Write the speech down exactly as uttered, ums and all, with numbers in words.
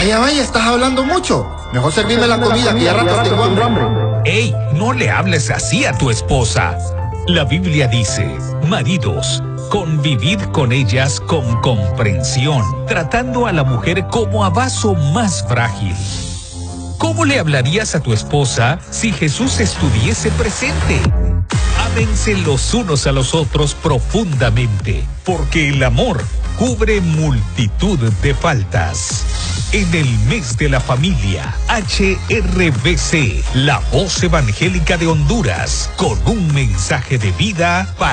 Vaya, vaya, estás hablando mucho. Mejor servirme la comida, que ya rato tengo hambre. ¡Ey! No le hables así a tu esposa. La Biblia dice, maridos, convivid con ellas con comprensión, tratando a la mujer como a vaso más frágil. ¿Cómo le hablarías a tu esposa si Jesús estuviese presente? Ámense los unos a los otros profundamente, porque el amor cubre multitud de faltas. En el mes de la familia, H R B C, la voz evangélica de Honduras, con un mensaje de vida para